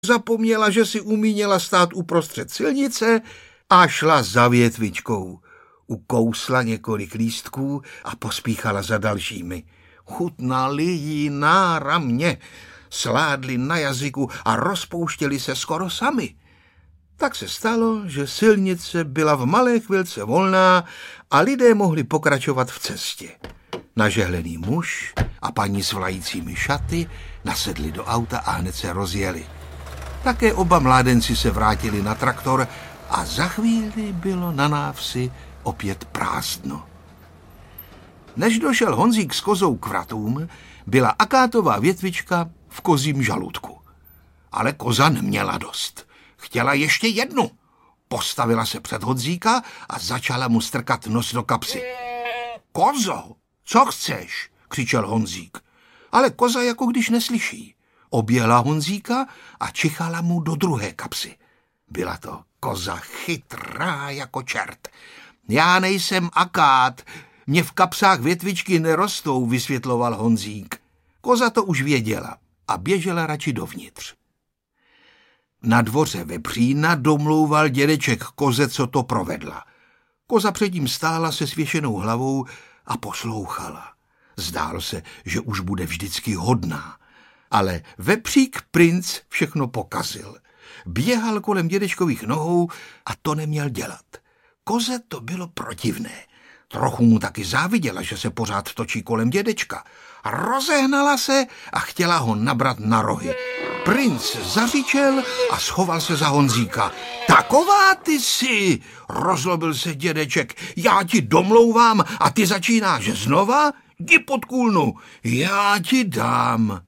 zapomněla, že si umíněla stát uprostřed silnice a šla za větvičkou. Ukousla několik lístků a pospíchala za dalšími. Chutnali jí náramně, sládli na jazyku a rozpouštěli se skoro sami. Tak se stalo, že silnice byla v malé chvilce volná a lidé mohli pokračovat v cestě. Nažehlený muž a paní s vlajícími šaty nasedli do auta a hned se rozjeli. Také oba mládenci se vrátili na traktor a za chvíli bylo na návsi opět prázdno. Než došel Honzík s kozou k vratům, byla akátová větvička v kozím žaludku. Ale koza neměla dost. Chtěla ještě jednu. Postavila se před Honzíka a začala mu strkat nos do kapsy. Kozo, co chceš? Křičel Honzík. Ale koza jako když neslyší. Objela Honzíka a čichala mu do druhé kapsy. Byla to koza chytrá jako čert. Já nejsem akát, mě v kapsách větvičky nerostou, vysvětloval Honzík. Koza to už věděla a běžela radši dovnitř. Na dvoře vepřína domlouval dědeček koze, co to provedla. Koza předtím stála se svěšenou hlavou a poslouchala. Zdálo se, že už bude vždycky hodná. Ale vepřík princ všechno pokazil. Běhal kolem dědečkových nohou a to neměl dělat. Koze to bylo protivné. Trochu mu taky záviděla, že se pořád točí kolem dědečka. Rozehnala se a chtěla ho nabrat na rohy. Princ zařičel a schoval se za Honzíka. Taková ty jsi, rozlobil se dědeček. Já ti domlouvám a ty začínáš znova? Jdi pod kůlnu, já ti dám.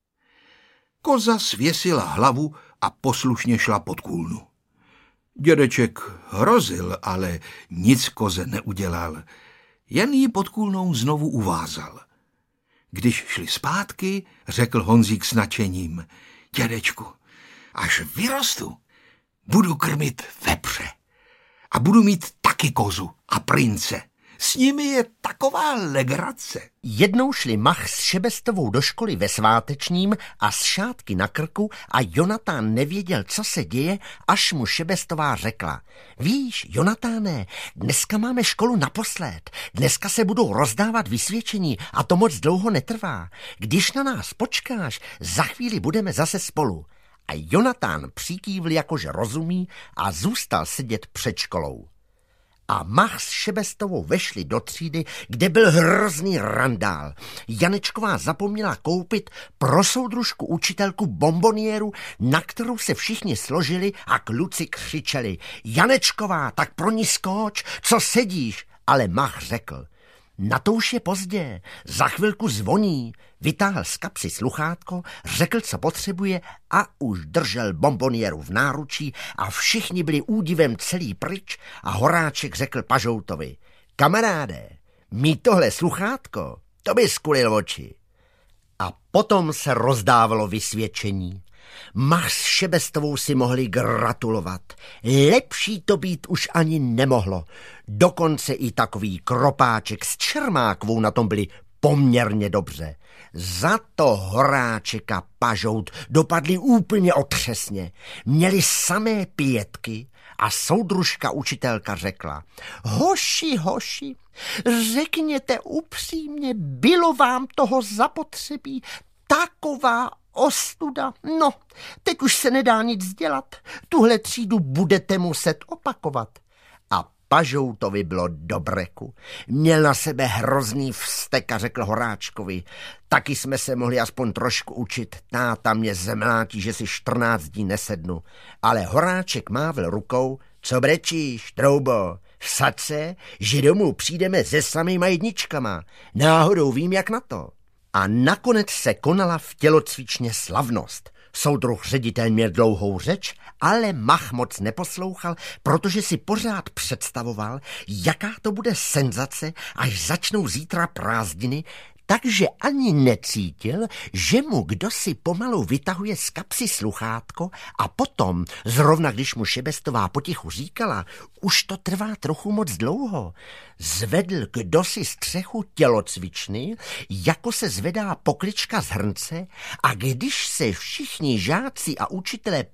Koza svěsila hlavu a poslušně šla pod kůlnu. Dědeček hrozil, ale nic koze neudělal. Jen ji pod kůlnou znovu uvázal. Když šli zpátky, řekl Honzík s nadšením. Dědečku, až vyrostu, budu krmit vepře. A budu mít taky kozu a prince. S nimi je taková legrace. Jednou šli Mach s Šebestovou do školy ve svátečním a s šátky na krku a Jonatán nevěděl, co se děje, až mu Šebestová řekla. Víš, Jonatáne, dneska máme školu naposled. Dneska se budou rozdávat vysvědčení a to moc dlouho netrvá. Když na nás počkáš, za chvíli budeme zase spolu. A Jonatán přikývl, jakože rozumí a zůstal sedět před školou. A Mach s Šebestovou vešli do třídy, kde byl hrozný randál. Janečková zapomněla koupit pro soudružku učitelku bonboniéru, na kterou se všichni složili a kluci křičeli. Janečková, tak pro ní skoč, co sedíš? Ale Mach řekl. Na to už je pozdě, za chvilku zvoní. Vytáhl z kapsy sluchátko, řekl, co potřebuje a už držel bonboniéru v náručí a všichni byli údivem celý pryč a Horáček řekl Pažoutovi. Kamaráde, mít tohle sluchátko, to by skulil oči. A potom se rozdávalo vysvědčení. Mach s Šebestovou si mohli gratulovat. Lepší to být už ani nemohlo. Dokonce i takový Kropáček s Čermákovou na tom byli poměrně dobře. Za to Horáček a Pažout dopadli úplně otřesně. Měli samé 5 a soudružka učitelka řekla. Hoši, řekněte upřímně, bylo vám toho zapotřebí? Taková ostuda. No, teď už se nedá nic dělat. Tuhle třídu budete muset opakovat. A Pažoutovi bylo do breku. Měl na sebe hrozný vztek a řekl Horáčkovi. Taky jsme se mohli aspoň trošku učit. Táta mě zemlátí, že si 14 dní nesednu. Ale Horáček mávl rukou. Co brečíš, troubo? Vsaď se, že domů přijdeme se samýma jedničkama. Náhodou vím, jak na to. A nakonec se konala v tělocvičně slavnost. Soudruh ředitel měl dlouhou řeč, ale Mach moc neposlouchal, protože si pořád představoval, jaká to bude senzace, až začnou zítra prázdniny, takže ani necítil, že mu kdosi pomalu vytahuje z kapsy sluchátko a potom, zrovna když mu Šebestová potichu říkala, už to trvá trochu moc dlouho, zvedl kdosi střechu tělocvičny, jako se zvedá poklička z hrnce, a když se všichni žáci a učitelé